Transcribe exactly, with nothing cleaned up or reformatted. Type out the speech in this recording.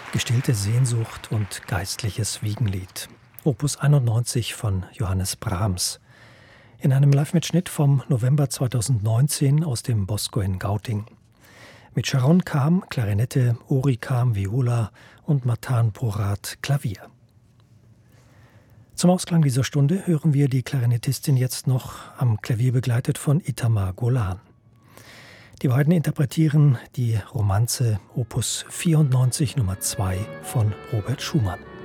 Gestillte Sehnsucht und geistliches Wiegenlied. Opus einundneunzig von Johannes Brahms. In einem Live-Mitschnitt vom November zweitausendneunzehn aus dem Bosco in Gauting. Mit Sharon Kam, Klarinette, Uri Kam, Viola und Matan Porat, Klavier. Zum Ausklang dieser Stunde hören wir die Klarinettistin jetzt noch am Klavier begleitet von Itamar Golan. Die beiden interpretieren die Romanze Opus vierundneunzig Nummer zwei von Robert Schumann.